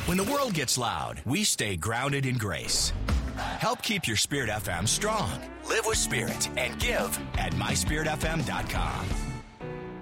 When the world gets loud, we stay grounded in grace. Help keep your Spirit FM strong. Live with Spirit and give at myspiritfm.com.